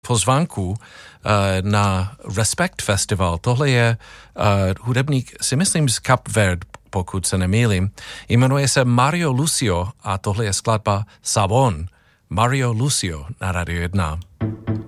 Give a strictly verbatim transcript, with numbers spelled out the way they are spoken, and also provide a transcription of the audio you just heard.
pozvánku na Respect Festival. Tohle je hudebník, si myslím, z Kap Verde, pokud se nemýlím. Jmenuje se Mario Lucio a tohle je skladba Savon. Mario Lucio na Radio jedna.